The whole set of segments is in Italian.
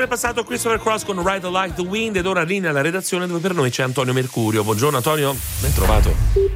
è passato Christopher Cross con Ride Like the Wind ed ora linea alla redazione dove per noi c'è Antonio Mercurio. Buongiorno Antonio, ben trovato.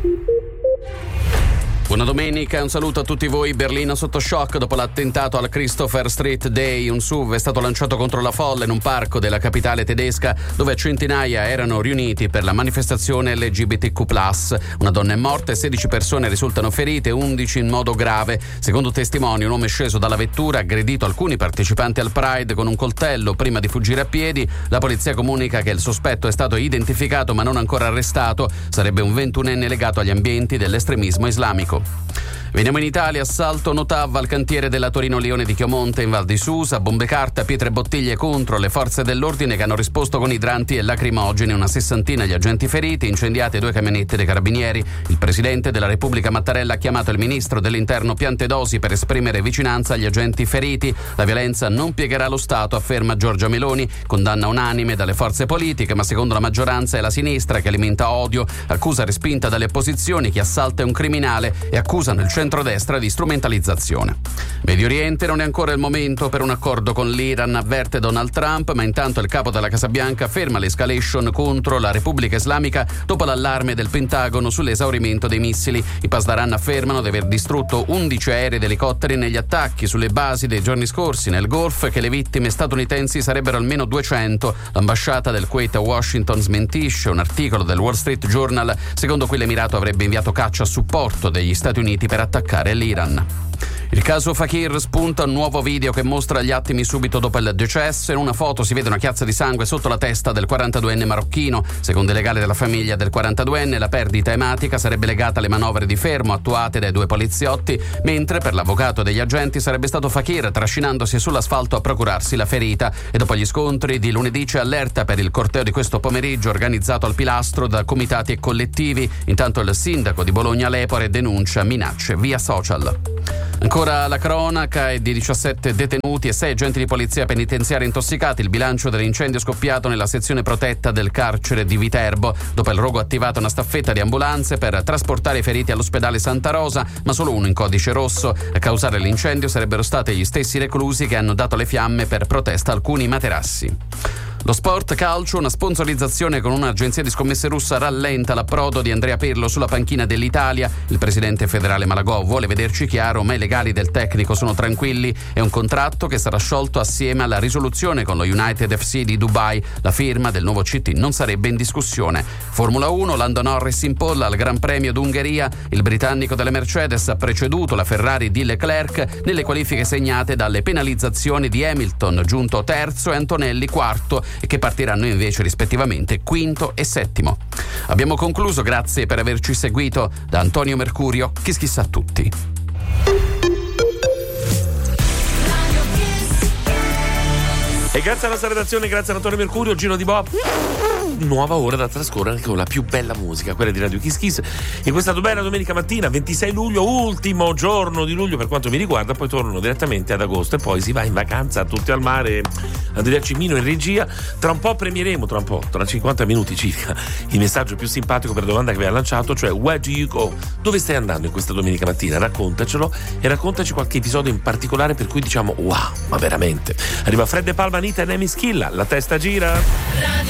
Buona domenica, un saluto a tutti voi. Berlino sotto shock dopo l'attentato al Christopher Street Day. Un SUV è stato lanciato contro la folla in un parco della capitale tedesca dove centinaia erano riuniti per la manifestazione LGBTQ+. Una donna è morta e 16 persone risultano ferite, 11 in modo grave. Secondo testimoni, un uomo è sceso dalla vettura, ha aggredito alcuni partecipanti al Pride con un coltello prima di fuggire a piedi. La polizia comunica che il sospetto è stato identificato ma non ancora arrestato. Sarebbe un 21enne legato agli ambienti dell'estremismo islamico. Veniamo in Italia, assalto Notav al cantiere della Torino Lione di Chiomonte in Val di Susa, bombe carta, pietre e bottiglie contro le forze dell'ordine che hanno risposto con idranti e lacrimogeni, una sessantina gli agenti feriti, incendiate 2 camionette dei carabinieri. Il presidente della Repubblica Mattarella ha chiamato il ministro dell'Interno Piantedosi per esprimere vicinanza agli agenti feriti. La violenza non piegherà lo Stato, afferma Giorgia Meloni, condanna unanime dalle forze politiche, ma secondo la maggioranza è la sinistra che alimenta odio, accusa respinta dalle opposizioni chi assalta è un criminale e accusano il centrodestra di strumentalizzazione. Medio Oriente non è ancora il momento per un accordo con l'Iran, avverte Donald Trump, ma intanto il capo della Casa Bianca ferma l'escalation contro la Repubblica Islamica dopo l'allarme del Pentagono sull'esaurimento dei missili. I Pasdaran affermano di aver distrutto 11 aerei ed elicotteri negli attacchi sulle basi dei giorni scorsi nel Golfo e che le vittime statunitensi sarebbero almeno 200. L'ambasciata del Kuwait a Washington smentisce un articolo del Wall Street Journal secondo cui l'Emirato avrebbe inviato caccia a supporto degli Stati Uniti per attaccare l'Iran. Il caso Fakir spunta un nuovo video che mostra gli attimi subito dopo il decesso. In una foto si vede una chiazza di sangue sotto la testa del 42enne marocchino. Secondo i legali della famiglia del 42enne, la perdita ematica sarebbe legata alle manovre di fermo attuate dai 2 poliziotti, mentre per l'avvocato degli agenti sarebbe stato Fakir trascinandosi sull'asfalto a procurarsi la ferita. E dopo gli scontri di lunedì c'è allerta per il corteo di questo pomeriggio organizzato al Pilastro da comitati e collettivi. Intanto il sindaco di Bologna Lepore denuncia minacce via social. Ancora la cronaca è di 17 detenuti e 6 agenti di polizia penitenziaria intossicati. Il bilancio dell'incendio scoppiato nella sezione protetta del carcere di Viterbo. Dopo il rogo attivata una staffetta di ambulanze per trasportare i feriti all'ospedale Santa Rosa, ma solo uno in codice rosso. A causare l'incendio sarebbero stati gli stessi reclusi che hanno dato le fiamme per protesta alcuni materassi. Lo sport calcio, una sponsorizzazione con un'agenzia di scommesse russa rallenta l'approdo di Andrea Pirlo sulla panchina dell'Italia. Il presidente federale Malagò vuole vederci chiaro, ma i legali del tecnico sono tranquilli. È un contratto che sarà sciolto assieme alla risoluzione con lo United FC di Dubai. La firma del nuovo CT non sarebbe in discussione. Formula 1, Lando Norris in pole al Gran Premio d'Ungheria. Il britannico della Mercedes ha preceduto la Ferrari di Leclerc nelle qualifiche segnate dalle penalizzazioni di Hamilton, giunto terzo, e Antonelli quarto, e che partiranno invece rispettivamente quinto e settimo. Abbiamo concluso, grazie per averci seguito. Da Antonio Mercurio, Kiss a tutti. E grazie alla nostra redazione, grazie a Antonio Mercurio, Gino di Bob. Nuova ora da trascorrere con la più bella musica, quella di Radio Kiss Kiss. In questa bella domenica mattina, 26 luglio, ultimo giorno di luglio per quanto mi riguarda, poi torno direttamente ad agosto e poi si va in vacanza tutti al mare. Andrea Cimino in regia. Tra un po' premieremo, tra 50 minuti circa, il messaggio più simpatico per la domanda che aveva lanciato, cioè Where do you go? Dove stai andando in questa domenica mattina? Raccontacelo e raccontaci qualche episodio in particolare per cui diciamo wow, ma veramente. Arriva Fred De Palma, Anita e Nemi Schilla, la testa gira.